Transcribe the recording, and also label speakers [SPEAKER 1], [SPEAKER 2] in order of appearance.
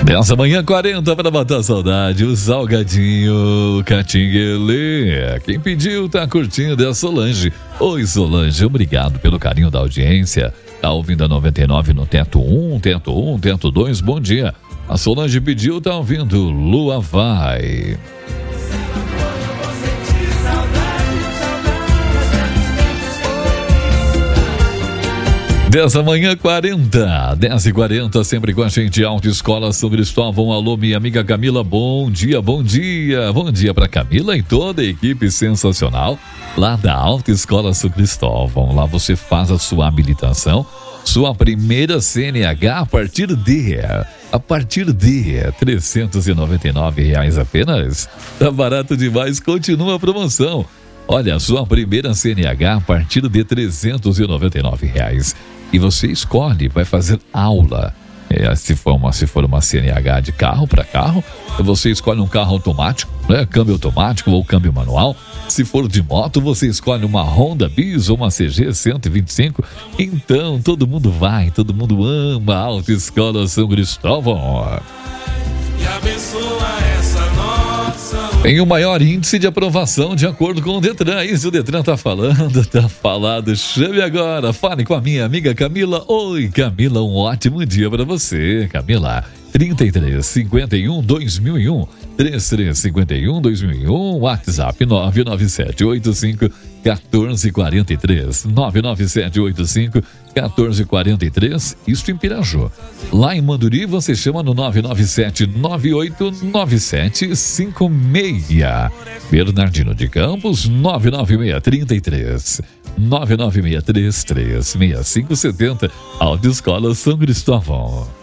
[SPEAKER 1] Dessa manhã 40 para matar a saudade, o Salgadinho Catinguele. Quem pediu tá curtindo é a Solange. Oi Solange, obrigado pelo carinho da audiência. Tá ouvindo a 99 no Teto 1, Teto 2, bom dia. A Solange pediu, tá ouvindo Lua Vai. Dessa manhã 40, 10h40, sempre com a gente, Autoescola São Cristóvão. Alô, minha amiga Camila, bom dia pra Camila e toda a equipe sensacional lá da Autoescola São Cristóvão. Lá você faz a sua habilitação, sua primeira CNH a partir de R$399 apenas. Tá barato demais, continua a promoção. Olha, a sua primeira CNH a partir de R$399. E você escolhe, vai fazer aula. Se for uma CNH de carro para carro, você escolhe um carro automático, né? Câmbio automático ou câmbio manual. Se for de moto, você escolhe uma Honda Bis ou uma CG 125. Então, todo mundo ama a Autoescola São Cristóvão. E abençoa essa nossa. Tem o maior índice de aprovação de acordo com o Detran. Isso o Detran tá falado. Chame agora, fale com a minha amiga Camila. Oi Camila, um ótimo dia para você, Camila. 3351-2001 3351-2001, WhatsApp 99785-1443 99785-1443, isso em Piraju. Lá em Manduri você chama no 997989756. Bernardino de Campos 99633 996336570. Autoescola São Cristóvão.